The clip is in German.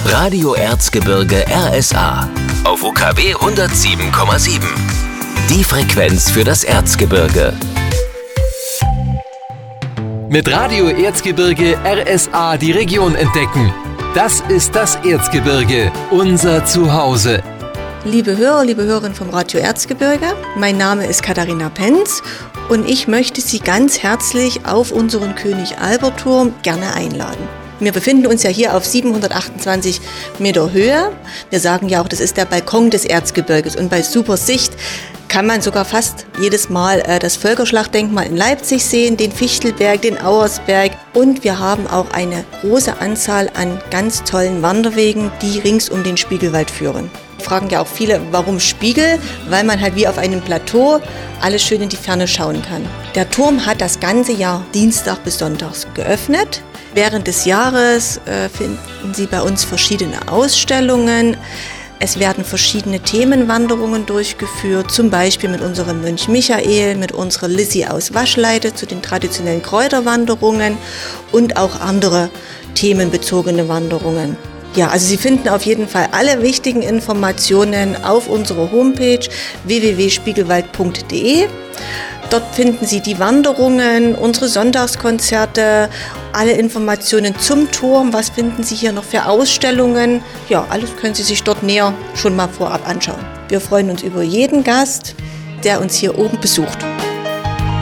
Radio Erzgebirge RSA auf UKW 107,7. Die Frequenz für das Erzgebirge. Mit Radio Erzgebirge RSA die Region entdecken. Das ist das Erzgebirge, unser Zuhause. Liebe Hörer, liebe Hörerinnen vom Radio Erzgebirge, mein Name ist Katharina Penz und ich möchte Sie ganz herzlich auf unseren König-Albert-Turm gerne einladen. Wir befinden uns ja hier auf 728 Meter Höhe. Wir sagen ja auch, das ist der Balkon des Erzgebirges und bei super Sicht kann man sogar fast jedes Mal das Völkerschlachtdenkmal in Leipzig sehen, den Fichtelberg, den Auersberg und wir haben auch eine große Anzahl an ganz tollen Wanderwegen, die rings um den Spiegelwald führen. Fragen ja auch viele, warum Spiegel? Weil man halt wie auf einem Plateau alles schön in die Ferne schauen kann. Der Turm hat das ganze Jahr Dienstag bis Sonntags geöffnet. Während des Jahres finden Sie bei uns verschiedene Ausstellungen. Es werden verschiedene Themenwanderungen durchgeführt, zum Beispiel mit unserem Mönch Michael, mit unserer Lissi aus Waschleite zu den traditionellen Kräuterwanderungen und auch andere themenbezogene Wanderungen. Ja, also Sie finden auf jeden Fall alle wichtigen Informationen auf unserer Homepage www.spiegelwald.de. Dort finden Sie die Wanderungen, unsere Sonntagskonzerte, alle Informationen zum Turm. Was finden Sie hier noch für Ausstellungen? Ja, alles können Sie sich dort näher schon mal vorab anschauen. Wir freuen uns über jeden Gast, der uns hier oben besucht.